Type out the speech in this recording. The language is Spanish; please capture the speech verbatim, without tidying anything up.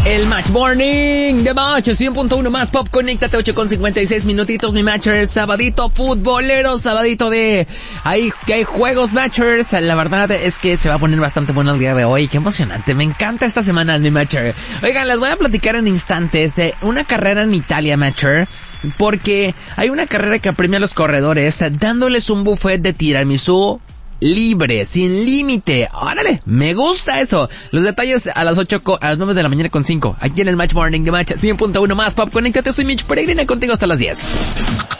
El Match Morning de Match cien punto uno más Pop. Conéctate, ocho con cincuenta y seis minutitos, mi Matchers. Sabadito futbolero, sabadito de... Hay, que hay juegos, Matchers. La verdad es que se va a poner bastante bueno el día de hoy. Qué emocionante, me encanta esta semana, mi Matcher. Oigan, les voy a platicar en instantes eh, una carrera en Italia, Matcher, porque hay una carrera que premia a los corredores dándoles un buffet de tiramisú libre, sin límite. Órale, me gusta eso. Los detalles a las ocho, a las nueve de la mañana con cinco, aquí en el Match Morning de Match cien punto uno más Pop. Conéctate, soy Mitch Peregrina, contigo hasta las diez.